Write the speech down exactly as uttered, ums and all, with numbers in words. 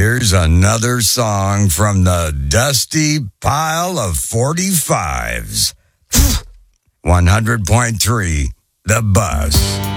Here's another song from the dusty pile of forty-fives. one hundred point three, The Buzz.